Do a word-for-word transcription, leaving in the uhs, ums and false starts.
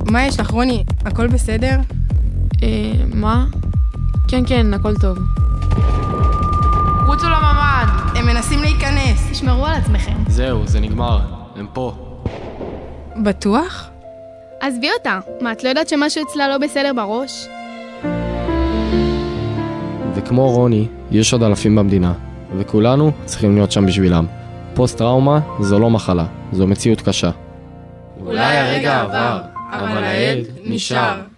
מה יש לך, רוני? הכל בסדר? אה, מה? כן, כן, הכל טוב. רוצו לממ"ד! הם מנסים להיכנס. תשמרו על עצמכם. זהו, זה נגמר. הם פה. בטוח? עזבי אותה. מה, את לא יודעת שמשהו אצלה לא בסדר בראש? וכמו רוני, יש עוד אלפים במדינה, וכולנו צריכים להיות שם בשבילם. פוסט-טראומה זו לא מחלה, זו מציאות קשה. אולי הרגע עבר, אבל העד נשאר.